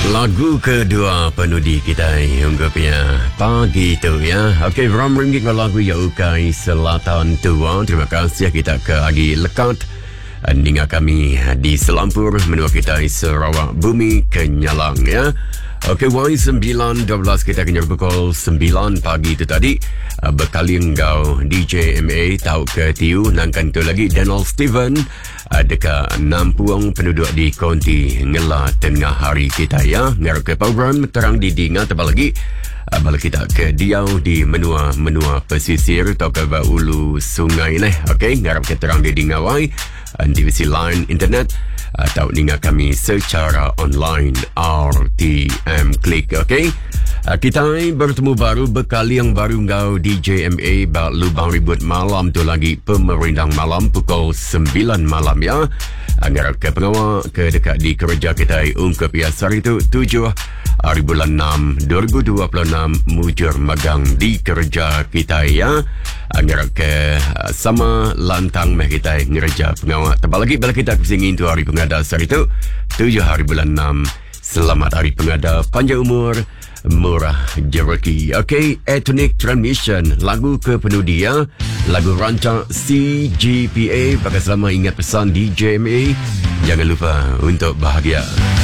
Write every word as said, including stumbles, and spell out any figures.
Lagu kedua penudi kita hingga punya pagi tu ya. Okey, Ram Ringgit lagu Yaukai Selatan Tua. Terima kasih kita ke Agi Lekat. Ninga kami di Selampur menua kita Sarawak Bumi Kenyalang ya. Okey, Y sembilan dua belas kita kena pukul sembilan pagi tu tadi. Bekali engkau D J M A tahu ke tiu nangkan tu lagi Daniel Steven dekat Nampuang penduduk di Konti Ngela tengah hari kita ya. Ngarap ke program terang di Dinga tebal lagi. Bala kita ke Diau di menua-menua pesisir atau ke ulu sungai leh. Okey, ngarap ke terang di Dinga wai. Divisi line internet atau ninga kami secara online R T M Klik. Okey, kita bertemu baru bekali yang baru ngau D J M A bak lubang ribut malam tu lagi pemerintang malam pukul sembilan malam ya. Ngarap ke pengawal ke dekat di kerja kita ungkap ya hari tu tujuh hari bulan enam dua ribu dua puluh enam mujur magang di kerja kita ya. Ngarap ke sama lantang meh kita ngerja pengawal tebal lagi bala kita kesingin tu hari pengada hari tu tujuh hari bulan enam. Selamat hari pengada, panjang umur, murah jereki. Okey, Ethnic Transmission lagu ke penudi ya. Lagu rancang C G P A. Pakai selama ingat pesan D J M A, jangan lupa untuk bahagia.